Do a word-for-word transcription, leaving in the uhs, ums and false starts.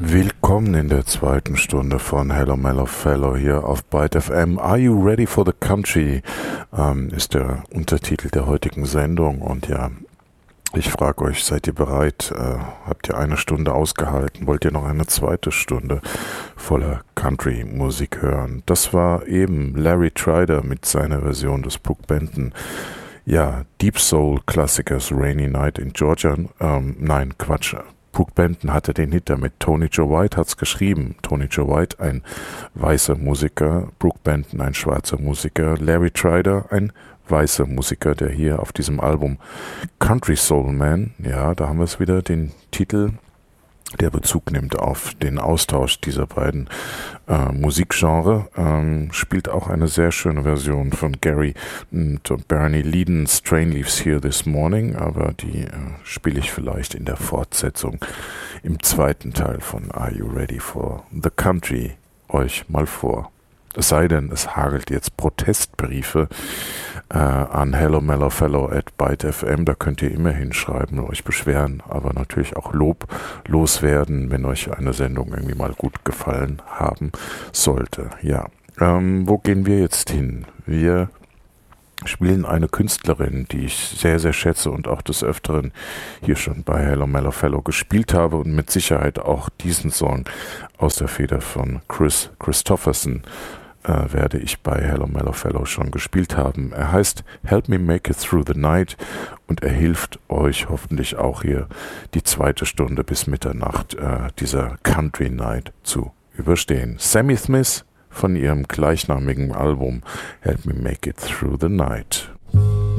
Willkommen in der zweiten Stunde von Hello Mellow Fellow hier auf Byte F M. Are you ready for the country? Ähm, ist der Untertitel der heutigen Sendung. Und ja, ich frage euch, seid ihr bereit? Äh, habt ihr eine Stunde ausgehalten? Wollt ihr noch eine zweite Stunde voller Country-Musik hören? Das war eben Larry Trider mit seiner Version des Brook Benton. Ja, Deep Soul Klassikers Rainy Night in Georgia. Ähm, nein, Quatsch. Brook Benton hatte den Hit damit. Tony Joe White hat's geschrieben. Tony Joe White, ein weißer Musiker. Brook Benton, ein schwarzer Musiker. Larry Trider, ein weißer Musiker, der hier auf diesem Album Country Soul Man, ja, da haben wir es wieder, den Titel, der Bezug nimmt auf den Austausch dieser beiden äh, Musikgenre, ähm, spielt auch eine sehr schöne Version von Gary und Bernie Leadon's Train Leaves Here This Morning, aber die äh, spiele ich vielleicht in der Fortsetzung im zweiten Teil von Are You Ready for the Country euch mal vor. Es sei denn, es hagelt jetzt Protestbriefe äh, an hello mellow fellow at byte f m. Da könnt ihr immer hinschreiben und euch beschweren, aber natürlich auch Lob loswerden, wenn euch eine Sendung irgendwie mal gut gefallen haben sollte. Ja, ähm, wo gehen wir jetzt hin? Wir spielen eine Künstlerin, die ich sehr, sehr schätze und auch des Öfteren hier schon bei Hello Mellow Fellow gespielt habe und mit Sicherheit auch diesen Song aus der Feder von Kris Kristofferson äh, werde ich bei Hello Mellow Fellow schon gespielt haben. Er heißt Help Me Make It Through the Night und er hilft euch hoffentlich auch hier die zweite Stunde bis Mitternacht äh, dieser Country Night zu überstehen. Sammy Smith von ihrem gleichnamigen Album Help Me Make It Through the Night.